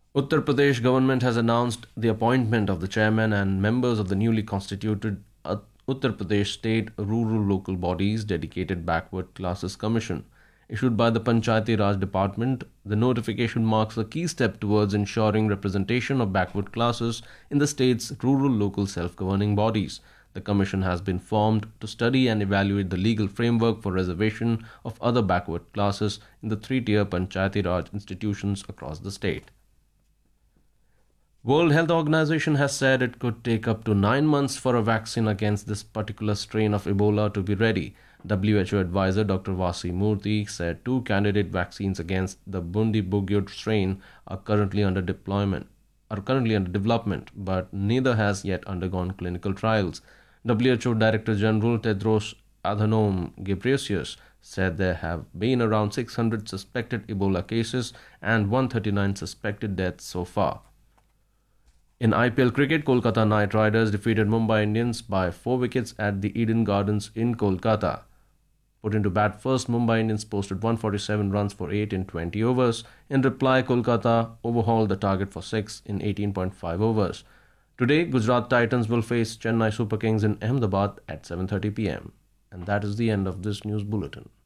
Uttar Pradesh government has announced the appointment of the chairman and members of the newly constituted Uttar Pradesh State Rural Local Bodies Dedicated Backward Classes Commission. Issued by the Panchayati Raj Department, the notification marks a key step towards ensuring representation of backward classes in the state's rural local self-governing bodies. The commission has been formed to study and evaluate the legal framework for reservation of other backward classes in the three-tier Panchayati Raj institutions across the state. World Health Organization has said it could take up to 9 months for a vaccine against this particular strain of Ebola to be ready. WHO advisor Dr. Vasi Murthy said two candidate vaccines against the Bundibugyo strain are currently under development, but neither has yet undergone clinical trials. WHO Director General Tedros Adhanom Ghebreyesus said there have been around 600 suspected Ebola cases and 139 suspected deaths so far. In IPL cricket, Kolkata Knight Riders defeated Mumbai Indians by 4 wickets at the Eden Gardens in Kolkata. Put into bat first, Mumbai Indians posted 147 runs for 8 in 20 overs. In reply, Kolkata overhauled the target for 6 in 18.5 overs. Today, Gujarat Titans will face Chennai Super Kings in Ahmedabad at 7:30 p.m. And that is the end of this news bulletin.